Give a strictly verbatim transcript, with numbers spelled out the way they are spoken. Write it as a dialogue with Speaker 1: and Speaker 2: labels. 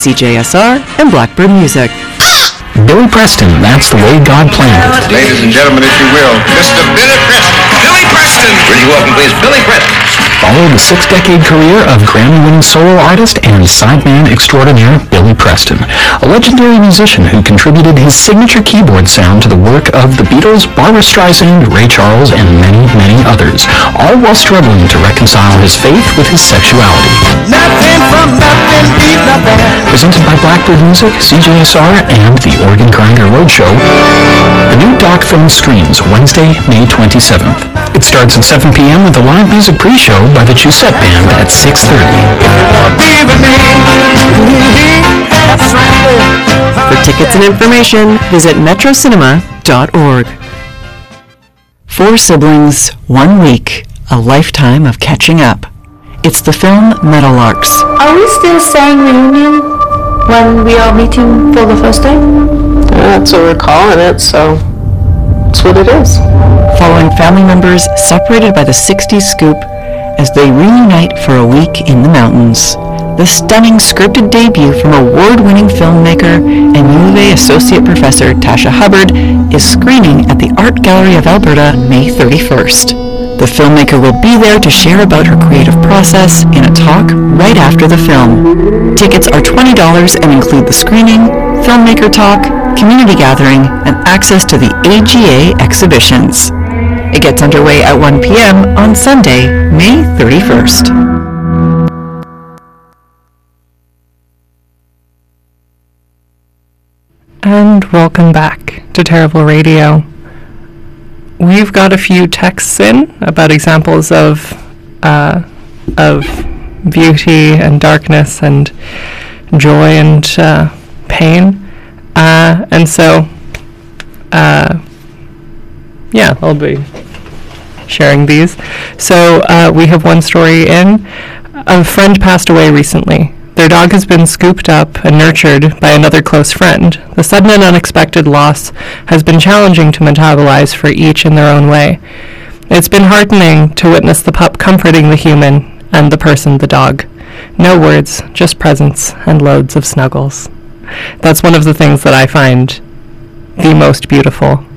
Speaker 1: C J S R, and Blackbird Music.
Speaker 2: Billy Preston, That's the Way God Planned It.
Speaker 3: Ladies and gentlemen, if you will, Mister Billy Preston. Billy Preston! Will you welcome, please, Billy Preston?
Speaker 2: Follow the six-decade career of Grammy-winning solo artist and sideman extraordinaire Billy Preston, a legendary musician who contributed his signature keyboard sound to the work of the Beatles, Barbra Streisand, Ray Charles, and many, many others, all while struggling to reconcile his faith with his sexuality.
Speaker 4: Nothing from nothing, beat nothing.
Speaker 2: Presented by Blackbird Music, C J S R, and the Organ Grinder Roadshow, the new doc film screens Wednesday, May twenty-seventh. It starts at seven p.m. with a live music pre-show by the Chusette Band at six thirty.
Speaker 1: For tickets and information, visit metro cinema dot org. Four siblings, one week, a lifetime of catching up. It's the film Meadowlarks.
Speaker 5: Are we still saying reunion when we are meeting for the first time?
Speaker 6: That's what we're calling it, so that's what it is.
Speaker 1: Following family members separated by the sixties scoop as they reunite for a week in the mountains. The stunning scripted debut from award-winning filmmaker and U of A Associate Professor Tasha Hubbard is screening at the Art Gallery of Alberta May thirty-first. The filmmaker will be there to share about her creative process in a talk right after the film. Tickets are twenty dollars and include the screening, filmmaker talk, community gathering, and access to the A G A exhibitions. It gets underway at one p.m. on Sunday, May thirty-first.
Speaker 7: And welcome back to Terrible Radio. We've got a few texts in about examples of uh, of beauty and darkness and joy and uh, pain, uh, and so uh, yeah, I'll be sharing these. So uh, we have one story in. A friend passed away recently. Their dog has been scooped up and nurtured by another close friend. The sudden and unexpected loss has been challenging to metabolize for each in their own way. It's been heartening to witness the pup comforting the human and the person, the dog. No words, just presence and loads of snuggles. That's one of the things that I find the most beautiful